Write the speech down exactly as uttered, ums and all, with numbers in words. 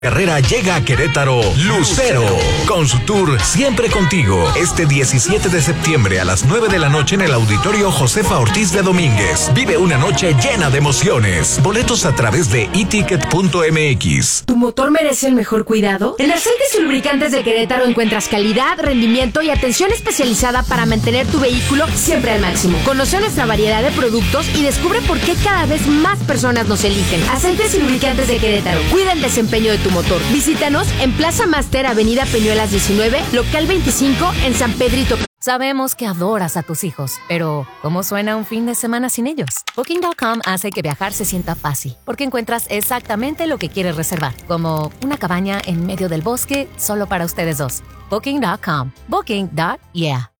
Carrera llega a Querétaro Lucero con su tour Siempre Contigo este diecisiete de septiembre a las nueve de la noche en el Auditorio Josefa Ortiz de Domínguez. Vive una noche llena de emociones. Boletos a través de e ticket punto m x. ¿Tu motor merece el mejor cuidado? En Aceites y Lubricantes de Querétaro encuentras calidad, rendimiento y atención especializada para mantener tu vehículo siempre al máximo. Conoce nuestra variedad de productos y descubre por qué cada vez más personas nos eligen. Aceites y Lubricantes de Querétaro. Cuida el desempeño de tu motor. Visítanos en Plaza Master, Avenida Peñuelas diecinueve, local veinticinco, en San Pedrito. Sabemos que adoras a tus hijos, pero ¿cómo suena un fin de semana sin ellos? Booking punto com hace que viajar se sienta fácil, porque encuentras exactamente lo que quieres reservar, como una cabaña en medio del bosque solo para ustedes dos. Booking punto com. Booking. Yeah.